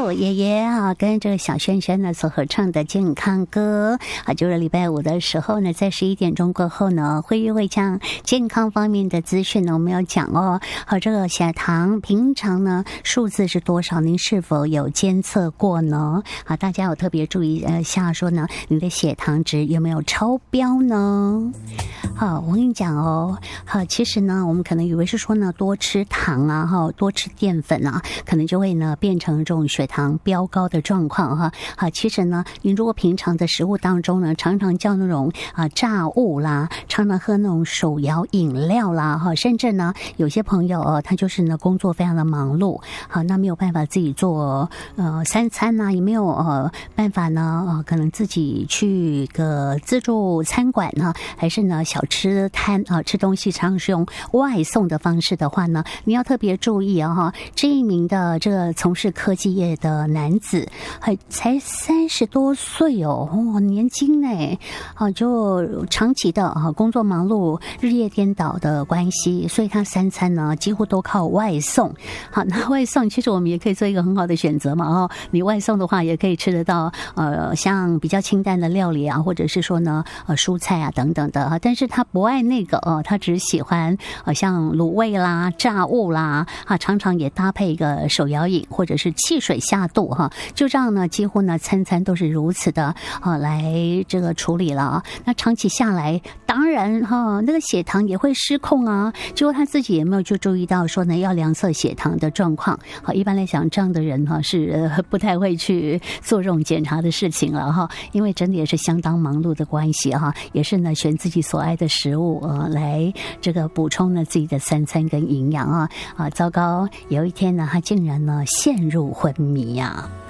佑爷爷啊，跟这个小轩轩呢所合唱的健康歌啊，就是礼拜五的时候呢，在11点钟过后呢，会将健康方面的资讯呢，我们要讲哦。好，这个血糖平常呢数字是多少？您是否有监测过呢？好，大家有特别注意下说呢，你的血糖值有没有超标呢？好，我跟你讲哦，好，其实呢，我们可能以为是说呢，多吃糖啊，哈，多吃淀粉啊，可能就会呢变成这种血糖飙高的状况哈。好，其实呢，您如果平常的食物当中呢，常常叫那种炸物啦，常常喝那种手摇饮料啦，哈，甚至呢，有些朋友他就是呢工作非常的忙碌，好，那没有办法自己做三餐呐，也没有办法呢可能自己去个自助餐馆呢，还是呢小吃摊吃东西常常是用外送的方式的话呢，你要特别注意哈，这一名的这个从事科技业的男子，才30多岁哦，年轻呢，就长期的工作忙碌、日夜颠倒的关系，所以他三餐呢几乎都靠外送。好，那外送其实我们也可以做一个很好的选择嘛你外送的话也可以吃得到像比较清淡的料理啊，或者是说呢蔬菜啊等等的但是他不爱那个他只喜欢像卤味啦、炸物啦常常也搭配一个手摇饮或者是汽水下肚就这样呢几乎呢餐餐都是如此的来这个处理了那长期下来当然那个血糖也会失控啊，结果他自己也没有就注意到说呢要量测血糖的状况一般来讲这样的人是不太会去做这种检查的事情了因为真的也是相当忙碌的关系也是呢选自己所爱的食物来这个补充呢自己的三餐跟营养糟糕，有一天呢他竟然呢陷入昏迷啊。